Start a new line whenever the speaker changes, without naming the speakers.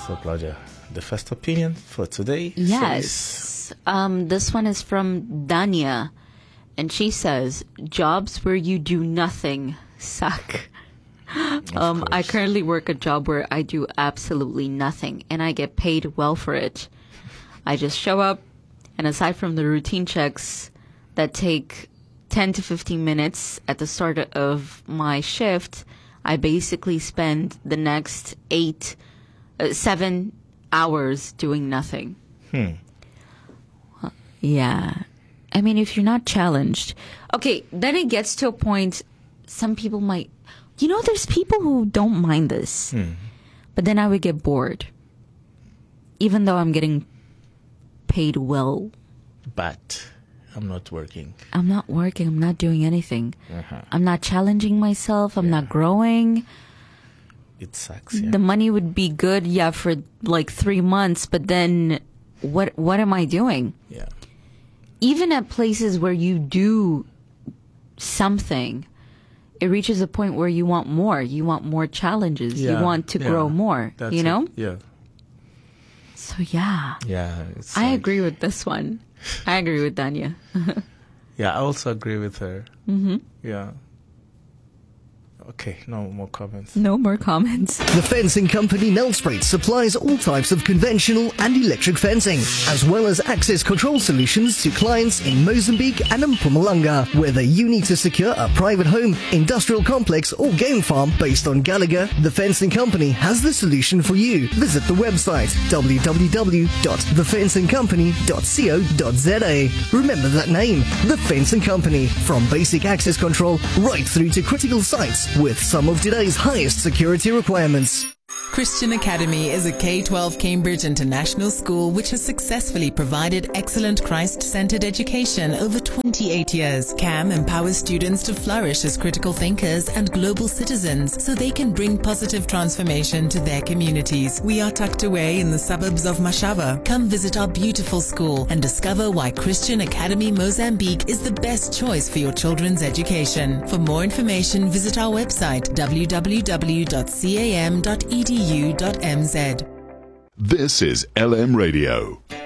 So, Claudia, the first opinion for today?
Yes. This one is from Dania. And she says, jobs where you do nothing suck. I currently work a job where I do absolutely nothing, and I get paid well for it. I just show up, and aside from the routine checks that take 10 to 15 minutes at the start of my shift, I basically spend the next 7 hours doing nothing. Yeah. I mean, if you're not challenged. Okay, then it gets to a point, some people might... You know, there's people who don't mind this. But then I would get bored. Even though I'm getting paid well.
But I'm not working.
I'm not working. I'm not doing anything. I'm not challenging myself. I'm not growing.
It sucks, yeah.
The money would be good, for like 3 months. But then what am I doing?
Yeah.
Even at places where you do something, it reaches a point where you want more. You want more challenges.
Yeah,
you want to grow more,
That's
you know?
it. Yeah.
So, yeah.
Yeah.
I agree with this one. I agree with Danya.
Yeah, I also agree with her. Mm-hmm. Yeah. Okay, no more comments.
No more comments.
The Fencing Company Nelspruit supplies all types of conventional and electric fencing, as well as access control solutions to clients in Mozambique and Mpumalanga. Whether you need to secure a private home, industrial complex or game farm based on Gallagher, the Fencing Company has the solution for you. Visit the website www.thefencingcompany.co.za. Remember that name, The Fencing Company. From basic access control right through to critical sites with some of today's highest security requirements.
Christian Academy is a K-12 Cambridge international school which has successfully provided excellent Christ-centered education over 28 years. CAM empowers students to flourish as critical thinkers and global citizens so they can bring positive transformation to their communities. We are tucked away in the suburbs of Mashava. Come visit our beautiful school and discover why Christian Academy Mozambique is the best choice for your children's education. For more information, visit our website www.cam.edu.mz.
This is LM Radio.